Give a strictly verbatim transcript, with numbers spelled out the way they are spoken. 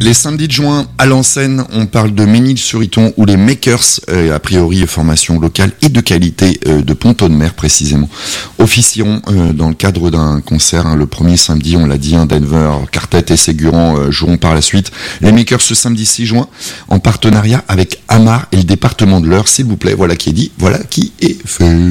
Les samedis de juin, à l'Enseigne, on parle de Ménil-sur-Iton où les Makers, euh, a priori formation locale et de qualité euh, de Pont-de-Mer précisément, officieront euh, dans le cadre d'un concert. Hein, le premier samedi, on l'a dit, hein, Denver, Quartet et Ségurant euh, joueront par la suite. Les Makers ce samedi six juin, en partenariat avec Amar et le département de l'Eure, s'il vous plaît. Voilà qui est dit, voilà qui est fait.